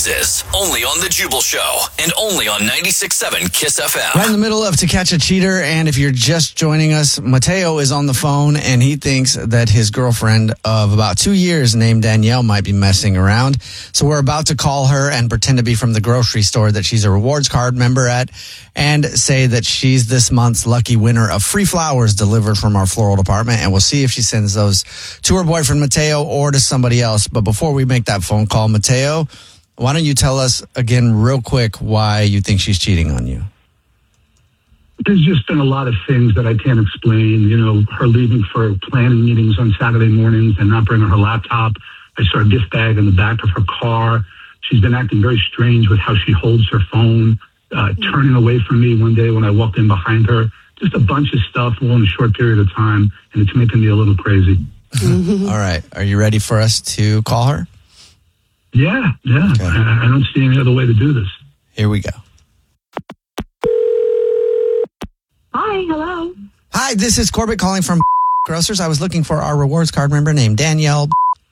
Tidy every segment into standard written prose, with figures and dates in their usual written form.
Roses, only on The Jubal Show, and only on 96.7 Kiss FM. Right in the middle of To Catch a Cheater, and if you're just joining us, Mateo is on the phone, and he thinks that his girlfriend of about 2 years named Danielle might be messing around. So we're about to call her and pretend to be from the grocery store that she's a rewards card member at, and say that she's this month's lucky winner of free flowers delivered from our floral department, and we'll see if she sends those to her boyfriend Mateo or to somebody else. But before we make that phone call, Mateo, why don't you tell us again real quick why you think she's cheating on you? There's just been a lot of things that I can't explain. You know, her leaving for planning meetings on Saturday mornings and not bringing her laptop. I saw a gift bag in the back of her car. She's been acting very strange with how she holds her phone, turning away from me one day when I walked in behind her. Just a bunch of stuff all in a short period of time, and it's making me a little crazy. All right. Are you ready for us to call her? Yeah. Okay. I don't see any other way to do this. Here we go. Hi, hello. Hi, this is Corbett calling from Grocers. I was looking for our rewards card member named Danielle.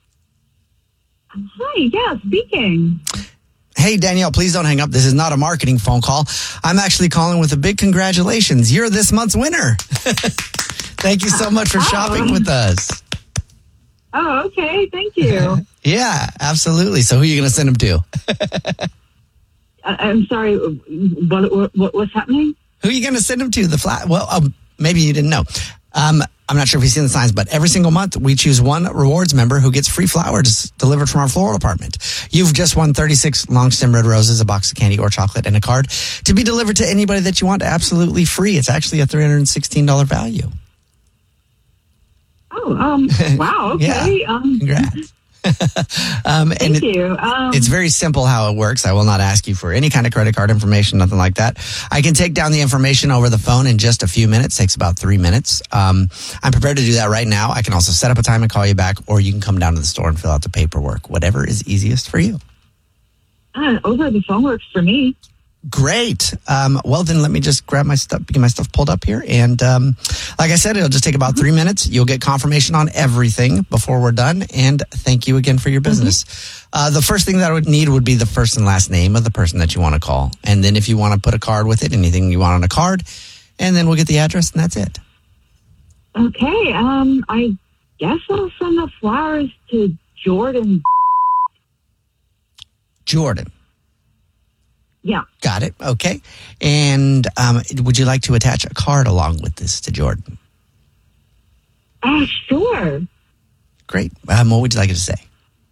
Hi, yeah, speaking. Hey, Danielle, please don't hang up. This is not a marketing phone call. I'm actually calling with a big congratulations. You're this month's winner. Thank you so much for shopping with us. Oh, okay, thank you. Yeah, absolutely. So who are you going to send them to? I'm sorry, what's happening? Who are you going to send them to? The flat? Well, maybe you didn't know. I'm not sure if you've seen the signs, but every single month we choose one rewards member who gets free flowers delivered from our floral department. You've just won 36 long stem red roses, a box of candy or chocolate, and a card to be delivered to anybody that you want absolutely free. It's actually a $316 value. Oh, wow, okay. Yeah. Congrats. Thank you. It's very simple how it works. I will not ask you for any kind of credit card information, nothing like that. I can take down the information over the phone in just a few minutes. Takes about 3 minutes. I'm prepared to do that right now. I can also set up a time and call you back, or you can come down to the store and fill out the paperwork. Whatever is easiest for you. Over the phone works for me. Great. Well, then let me just grab my stuff, get my stuff pulled up here. And like I said, it'll just take about 3 minutes. You'll get confirmation on everything before we're done. And thank you again for your business. The first thing that I would need would be the first and last name of the person that you want to call. And then if you want to put a card with it, anything you want on a card. And then we'll get the address, and that's it. Okay. I guess I'll send the flowers to Jordan. Jordan. Yeah. Got it. Okay. And would you like to attach a card along with this to Jordan? Sure. Great. What would you like it to say?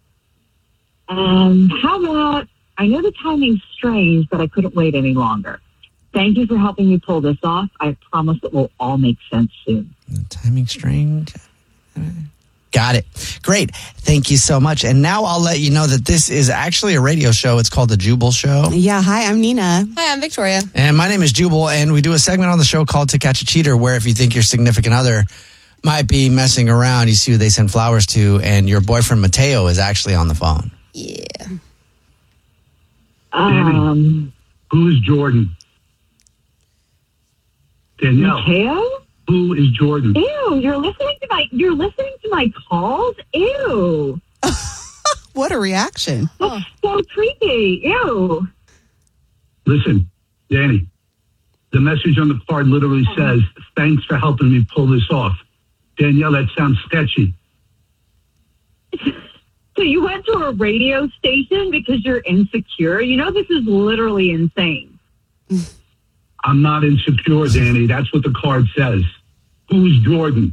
How about, I know the timing's strange, but I couldn't wait any longer. Thank you for helping me pull this off. I promise it will all make sense soon. Timing strange. Got it. Great. Thank you so much. And now I'll let you know that this is actually a radio show. It's called The Jubal Show. Yeah. Hi, I'm Nina. Hi, I'm Victoria. And my name is Jubal, and we do a segment on the show called To Catch a Cheater, where if you think your significant other might be messing around, you see who they send flowers to, and your boyfriend Mateo is actually on the phone. Yeah. Danny, who is Jordan? Danielle. Mateo? Who is Jordan? Ew, you're listening to my calls? Ew. What a reaction. That's so creepy. Ew. Listen, Danny, the message on the card literally says, thanks for helping me pull this off. Danielle, that sounds sketchy. So you went to a radio station because you're insecure? You know, this is literally insane. I'm not insecure, Danny. That's what the card says. Who's Jordan?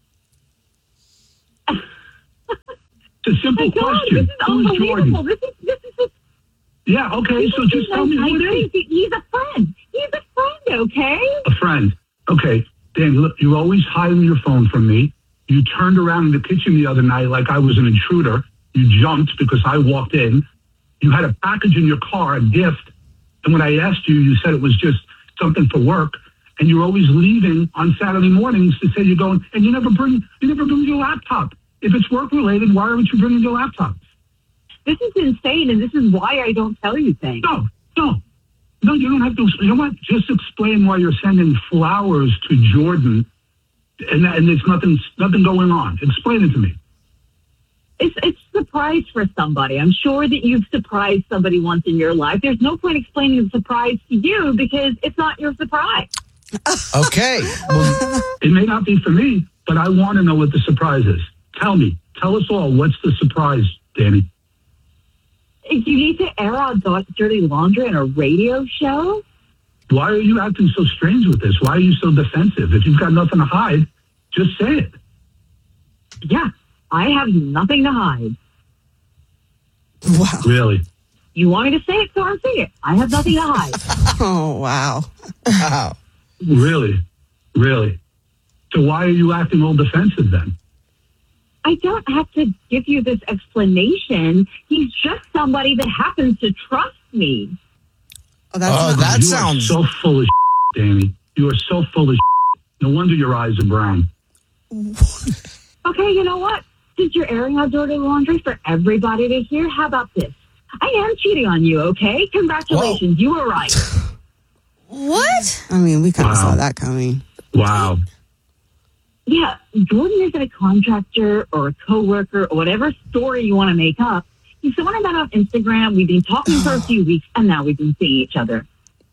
It's a simple question. This is Who's unbelievable. Jordan? This is Yeah, okay, so just tell me who it is. He's a friend. Okay? A friend. Okay, Danny, look, you're always hiding your phone from me. You turned around in the kitchen the other night like I was an intruder. You jumped because I walked in. You had a package in your car, a gift. And when I asked you, you said it was just something for work. And you're always leaving on Saturday mornings to say you're going, and you never bring your laptop. If it's work related, why aren't you bringing your laptop? This is insane, and this is why I don't tell you things. No, you don't have to. You know what? Just explain why you're sending flowers to Jordan, and there's nothing going on. Explain it to me. It's a surprise for somebody. I'm sure that you've surprised somebody once in your life. There's no point explaining the surprise to you because it's not your surprise. Okay. Well, It may not be for me, but I want to know what the surprise is. Tell me. Tell us all. What's the surprise, Danny? If you need to air out dirty laundry on a radio show, Why are you acting so strange with this? Why are you so defensive? If you've got nothing to hide, just say it. yeah, I have nothing to hide. Wow. Really? You want me to say it, so I'm saying it. I have nothing to hide. Oh, wow. wow. Really? Really? So why are you acting all defensive then? I don't have to give you this explanation. He's just somebody that happens to trust me. Oh, that's Oh, not- that You sounds. are so full of Danny. You are so full of No wonder your eyes are brown. Okay, you know what? Since you're airing out dirty laundry for everybody to hear, how about this? I am cheating on you, okay? Congratulations. You were right. What? I mean, we kind of Wow. saw that coming. Wow. Yeah, Jordan isn't a contractor or a coworker or whatever story you want to make up. He's someone I met on Instagram. We've been talking for a few weeks, and now we've been seeing each other.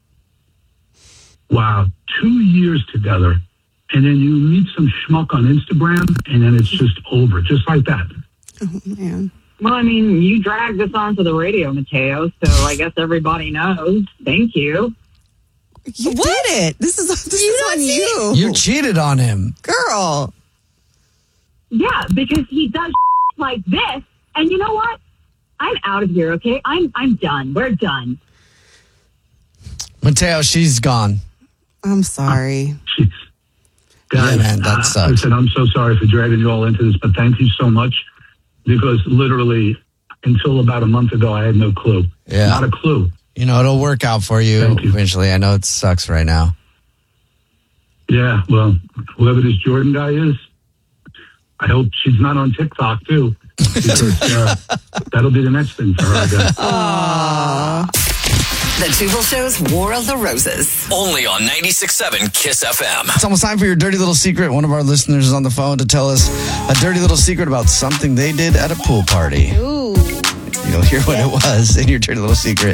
Wow. 2 years together. And then you meet some schmuck on Instagram, and then it's just over, just like that. Oh, man. Well, I mean, you dragged this onto the radio, Mateo, so I guess everybody knows. Thank you. You did it. This is on you. You cheated on him. Girl. Yeah, because he does like this, and you know what? I'm out of here, okay? I'm done. We're done. Mateo, she's gone. I'm sorry. Jeez. Guys, Yeah, man, that sucks. Listen, I'm so sorry for dragging you all into this, but thank you so much because literally until about a month ago, I had no clue. Yeah. Not a clue. You know, it'll work out for you, Thank you. eventually. I know it sucks right now. Yeah, well, whoever this Jordan guy is, I hope she's not on TikTok too. Because that'll be the next thing for her, I guess. The Jubal Show's War of the Roses. Only on 96.7 KISS FM. It's almost time for your dirty little secret. One of our listeners is on the phone to tell us a dirty little secret about something they did at a pool party. Ooh. You'll hear what it was in your dirty little secret.